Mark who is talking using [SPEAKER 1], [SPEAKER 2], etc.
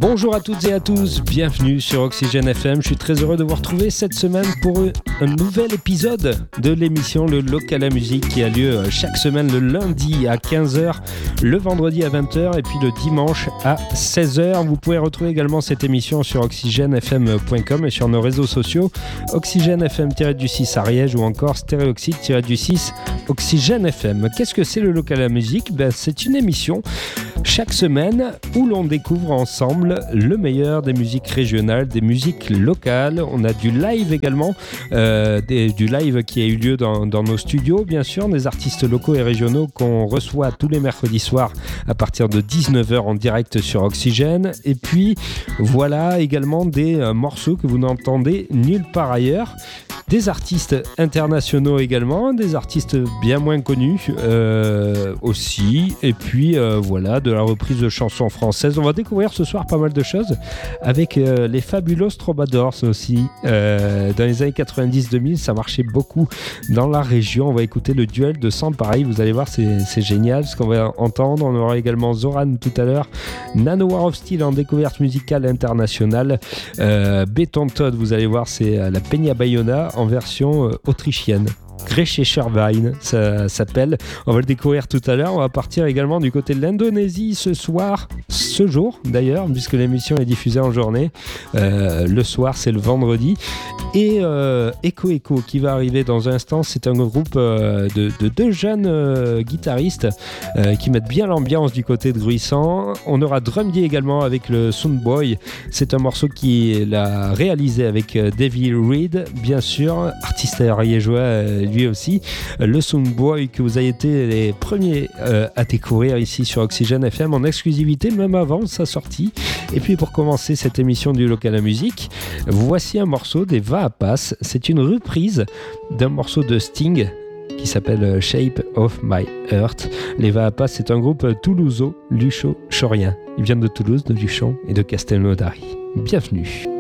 [SPEAKER 1] Bonjour à toutes et à tous, bienvenue sur Oxygène FM. Je suis très heureux de vous retrouver cette semaine pour un nouvel épisode de l'émission Le Local à Musique qui a lieu chaque semaine le lundi à 15h, le vendredi à 20h et puis le dimanche à 16h. Vous pouvez retrouver également cette émission sur oxygenefm.com et sur nos réseaux sociaux oxygènefm-6 Ariège ou encore stéréoxyde-6 Oxygène FM. Qu'est-ce que c'est le Local à Musique ? C'est une émission chaque semaine où l'on découvre ensemble le meilleur des musiques régionales, des musiques locales. On a du live également, du live qui a eu lieu dans nos studios, bien sûr, des artistes locaux et régionaux qu'on reçoit tous les mercredis soirs à partir de 19h en direct sur Oxygène. Et puis voilà également des morceaux que vous n'entendez nulle part ailleurs. Des artistes internationaux également, des artistes bien moins connus aussi, et puis voilà, de la reprise de chansons françaises. On va découvrir ce soir pas mal de choses avec les Fabulous Troubadours aussi. Dans les années 90-2000, ça marchait beaucoup dans la région. On va écouter le duel de Sans Pareil, vous allez voir, c'est génial ce qu'on va entendre. On aura également Zoran tout à l'heure, Nano War of Steel en découverte musicale internationale, Béton Todd, vous allez voir, c'est la Peña Bayona en version autrichienne. Grecescherwein, ça s'appelle. On va le découvrir tout à l'heure. On va partir également du côté de l'Indonésie ce jour d'ailleurs, puisque l'émission est diffusée en journée. Le soir, c'est le vendredi. Et Echo Echo qui va arriver dans un instant. C'est un groupe de deux jeunes guitaristes qui mettent bien l'ambiance du côté de Gruissant. On aura Drumdier également avec le Soundboy. C'est un morceau qu'il a réalisé avec Davey Reed, bien sûr, artiste ariégeois lui aussi. Le Soundboy que vous avez été les premiers à découvrir ici sur Oxygène FM en exclusivité, même avant sa sortie. Et puis pour commencer cette émission du Local à Musique, voici un morceau des Va-A-Pass. C'est une reprise d'un morceau de Sting qui s'appelle Shape of My Heart. Les Va-A-Pass, c'est un groupe toulouso-lucho-chorien. Ils viennent de Toulouse, de Luchon et de Castelnaudary. Bienvenue.